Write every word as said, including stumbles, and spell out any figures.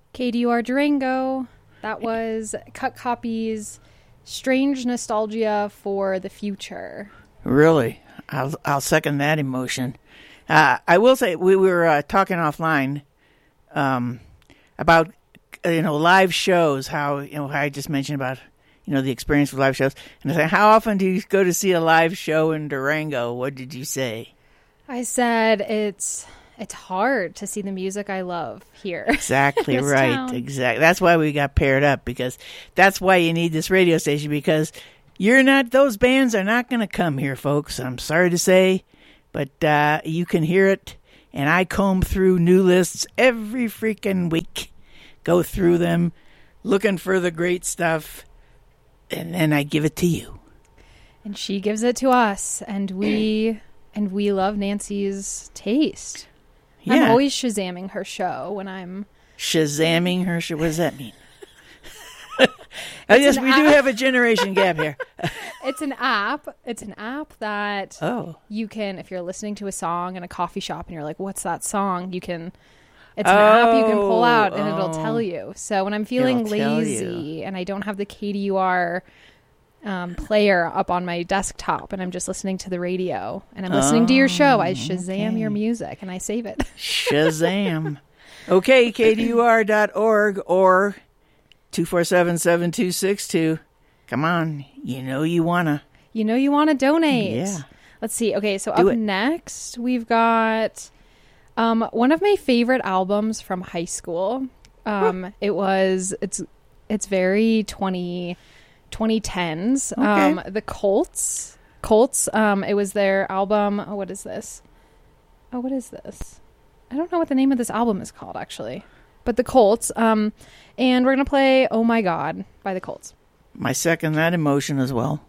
K D U R Durango. That was Cut Copy's Strange Nostalgia for the Future. Really? I'll I'll second that emotion. Uh, I will say we were uh, talking offline um, about you know live shows. How you know how I just mentioned about you know the experience with live shows, and I said, how often do you go to see a live show in Durango? What did you say? I said it's it's hard to see the music I love here. Exactly right. Town. Exactly. That's why we got paired up, because that's why you need this radio station, because you're not, those bands are not going to come here, folks. I'm sorry to say, but uh, you can hear it. And I comb through new lists every freaking week, go through them, looking for the great stuff, and then I give it to you. And she gives it to us, and we and we love Nancy's taste. Yeah. I'm always Shazamming her show when I'm... Shazamming her show? What does that mean? I guess we app. do have a generation gap here. It's an app. It's an app that oh. you can, if you're listening to a song in a coffee shop and you're like, what's that song? You can... It's an oh, app you can pull out and oh. it'll tell you. So when I'm feeling It'll tell lazy you. and I don't have the K D U R um, player up on my desktop and I'm just listening to the radio and I'm listening oh, to your show, I Shazam okay. your music and I save it. Shazam. Okay, K D U R dot org or two four seven, seven two six two. Come on. You know you want to. You know you want to donate. Yeah. Let's see. Okay, so Do up it. next we've got... Um, one of my favorite albums from high school. Um, it was, it's, it's very twenty, twenty tens. Okay. Um, the Colts, Colts, um, it was their album. Oh, what is this? Oh, what is this? I don't know what the name of this album is called actually, but the Colts, um, and we're going to play Oh My God by the Colts. My second that emotion as well.